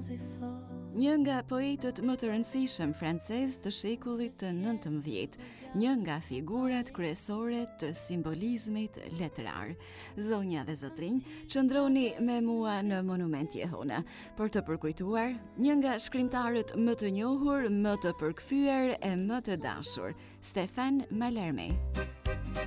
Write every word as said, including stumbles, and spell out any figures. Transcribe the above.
Një nga poetët më të rëndësishëm francez të shekullit të nëntëmbëdhjetë, një nga figurat kryesore të simbolizmit letrar. Zonja dhe zotrinj, qëndroni me mua në Monument Jehona për të përkujtuar një nga shkrimtarët më të njohur, më të përkthyer e më të dashur, Stéphane Mallarmé.